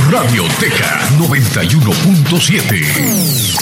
Radioteca 91.7.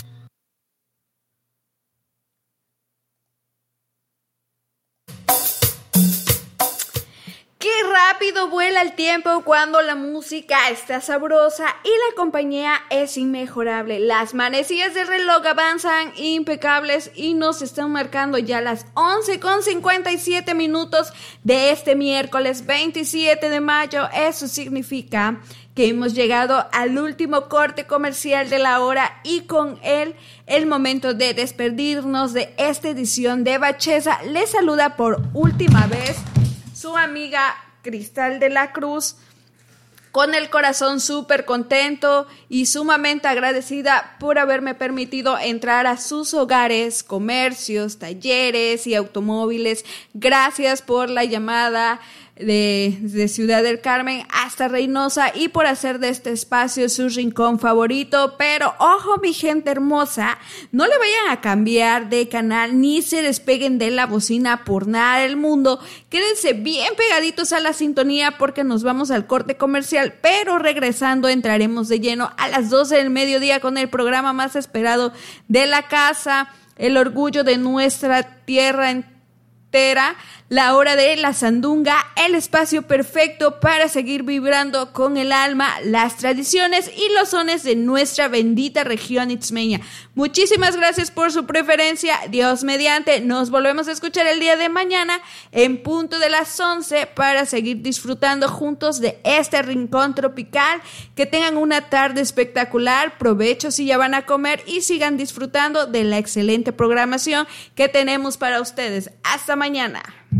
Qué rápido vuela el tiempo cuando la música está sabrosa y la compañía es inmejorable. Las manecillas del reloj avanzan impecables y nos están marcando ya las 11:57 de este miércoles 27 de mayo. Eso significa que hemos llegado al último corte comercial de la hora y con él el momento de despedirnos de esta edición de Bacheza. Les saluda por última vez su amiga Cristal de la Cruz, con el corazón súper contento y sumamente agradecida por haberme permitido entrar a sus hogares, comercios, talleres y automóviles. Gracias por la llamada de Ciudad del Carmen hasta Reynosa y por hacer de este espacio su rincón favorito. Pero ojo, mi gente hermosa, no le vayan a cambiar de canal ni se despeguen de la bocina por nada del mundo. Quédense bien pegaditos a la sintonía porque nos vamos al corte comercial, pero regresando entraremos de lleno a las 12 del mediodía con el programa más esperado de la casa, el orgullo de nuestra tierra entera, la hora de la sandunga, el espacio perfecto para seguir vibrando con el alma, las tradiciones y los sones de nuestra bendita región itzmeña. Muchísimas gracias por su preferencia. Dios mediante, nos volvemos a escuchar el día de mañana en punto de las 11 para seguir disfrutando juntos de este rincón tropical. Que tengan una tarde espectacular, provecho si ya van a comer y sigan disfrutando de la excelente programación que tenemos para ustedes. Hasta mañana.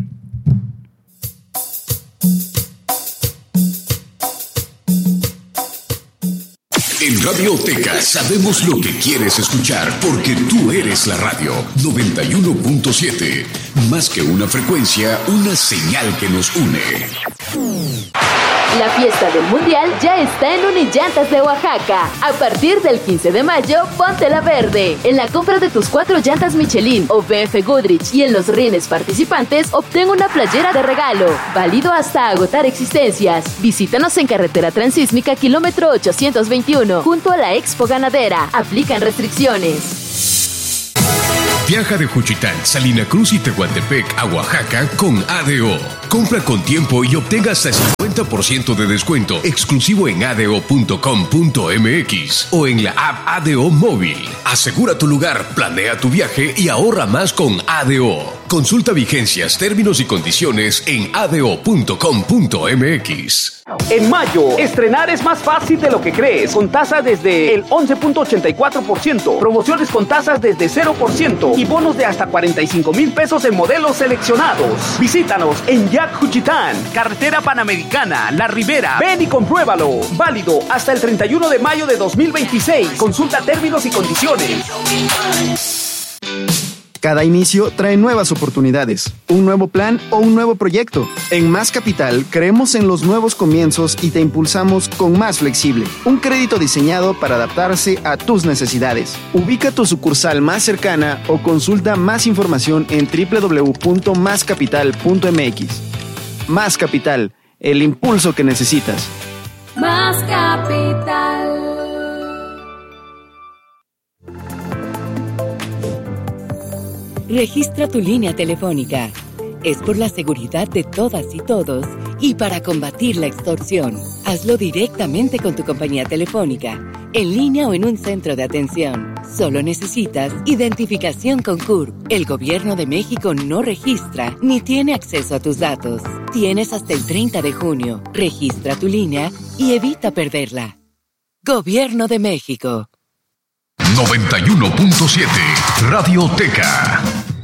En Radioteca sabemos lo que quieres escuchar porque tú eres la radio 91.7. Más que una frecuencia, una señal que nos une. La fiesta del Mundial ya está en Unillantas de Oaxaca. A partir del 15 de mayo, ponte la verde. En la compra de tus 4 llantas Michelin o BF Goodrich y en los rines participantes, obtén una playera de regalo. Válido hasta agotar existencias. Visítanos en Carretera Transísmica, kilómetro 821, junto a la Expo Ganadera. Aplican restricciones. Viaja de Juchitán, Salina Cruz y Tehuantepec a Oaxaca con ADO. Compra con tiempo y obtenga hasta 50% de descuento exclusivo en ado.com.mx o en la app ADO móvil. Asegura tu lugar, planea tu viaje y ahorra más con ADO. Consulta vigencias, términos y condiciones en ado.com.mx. En mayo, estrenar es más fácil de lo que crees, con tasas desde el 11.84%, promociones con tasas desde 0% y bonos de hasta 45,000 pesos en modelos seleccionados. Visítanos en Yac Juchitán, Carretera Panamericana, La Ribera. Ven y compruébalo. Válido hasta el 31 de mayo de 2026. Consulta términos y condiciones. Cada inicio trae nuevas oportunidades, un nuevo plan o un nuevo proyecto. En Más Capital creemos en los nuevos comienzos y te impulsamos con Más Flexible, un crédito diseñado para adaptarse a tus necesidades. Ubica tu sucursal más cercana o consulta más información en www.mascapital.mx. Más Capital, el impulso que necesitas. Más Capital. Registra tu línea telefónica. Es por la seguridad de todas y todos y para combatir la extorsión. Hazlo directamente con tu compañía telefónica, en línea o en un centro de atención. Solo necesitas identificación con CURP. El Gobierno de México no registra ni tiene acceso a tus datos. Tienes hasta el 30 de junio. Registra tu línea y evita perderla. Gobierno de México. 91.7 Radioteca.